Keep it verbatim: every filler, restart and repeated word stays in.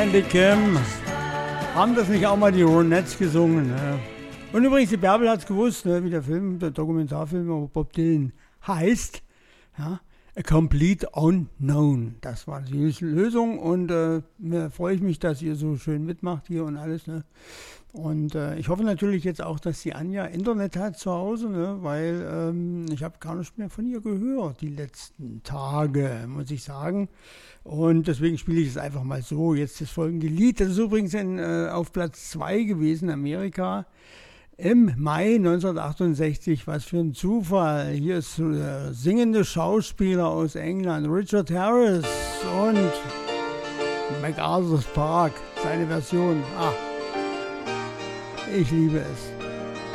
Sandy Kim. Haben das nicht auch mal die Ronettes gesungen? Ne? Und übrigens, die Bärbel hat es gewusst, ne, wie der Film, der Dokumentarfilm über Bob Dylan heißt. Ja? A Complete Unknown. Das war die Lösung und äh, mir freue ich mich, dass ihr so schön mitmacht hier und alles. Ne? Und äh, ich hoffe natürlich jetzt auch, dass die Anja Internet hat zu Hause, ne? Weil ähm, ich habe gar nicht mehr von ihr gehört die letzten Tage, muss ich sagen. Und deswegen spiele ich es einfach mal so. Jetzt das folgende Lied, das ist übrigens in, äh, auf Platz zwei gewesen in Amerika. Im Mai neunzehnhundertachtundsechzig, was für ein Zufall. Hier ist der singende Schauspieler aus England, Richard Harris und MacArthur's Park, seine Version. Ah, ich liebe es.